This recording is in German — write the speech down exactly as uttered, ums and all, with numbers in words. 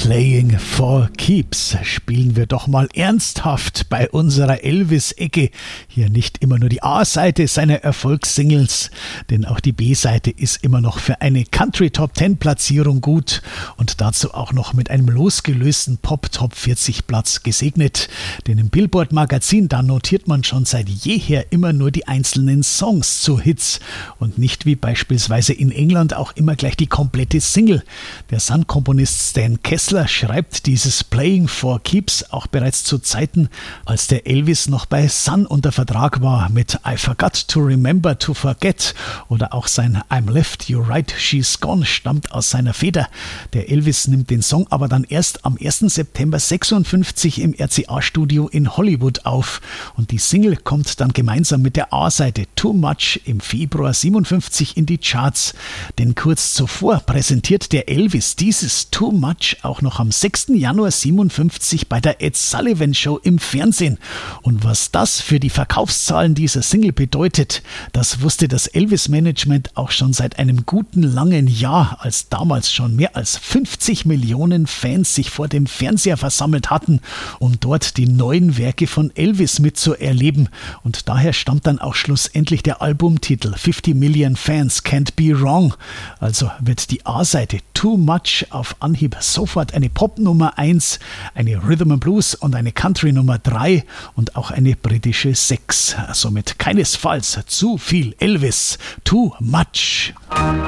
Playing for Keeps. Spielen wir doch mal ernsthaft bei unserer Elvis-Ecke. Hier nicht immer nur die A-Seite seiner Erfolgssingles, denn auch die B-Seite ist immer noch für eine Country-Top-Ten-Platzierung gut und dazu auch noch mit einem losgelösten Pop-Top vierzig-Platz gesegnet. Denn im Billboard-Magazin, da notiert man schon seit jeher immer nur die einzelnen Songs zu Hits und nicht wie beispielsweise in England auch immer gleich die komplette Single. Der Sun-Komponist Stan Kessler schreibt dieses Playing for Keeps auch bereits zu Zeiten, als der Elvis noch bei Sun unter Vertrag war mit I Forgot to Remember to Forget oder auch sein I'm Left, You're Right, She's Gone stammt aus seiner Feder. Der Elvis nimmt den Song aber dann erst am ersten September sechsundfünfzig im R C A-Studio in Hollywood auf und die Single kommt dann gemeinsam mit der A-Seite Too Much im Februar siebenundfünfzig in die Charts. Denn kurz zuvor präsentiert der Elvis dieses Too Much auch noch am sechsten Januar siebenundfünfzig bei der Ed Sullivan Show im Fernsehen. Und was das für die Verkaufszahlen dieser Single bedeutet, das wusste das Elvis-Management auch schon seit einem guten langen Jahr, als damals schon mehr als fünfzig Millionen Fans sich vor dem Fernseher versammelt hatten, um dort die neuen Werke von Elvis mitzuerleben. Und daher stammt dann auch schlussendlich der Albumtitel fifty Million Fans Can't Be Wrong. Also wird die A-Seite Too Much auf Anhieb sofort eine Pop-Nummer eins, eine Rhythm and Blues und eine Country Nummer drei und auch eine britische sechs. Somit keinesfalls zu viel Elvis. Too Much.